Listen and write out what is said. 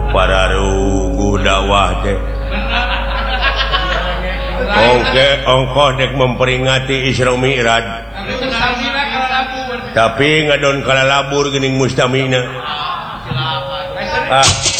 para rugu dakwah teh. Oke, ongkoh dek memperingati Isra Mi'raj. Tapi ngadon kala labur geuning mustamina.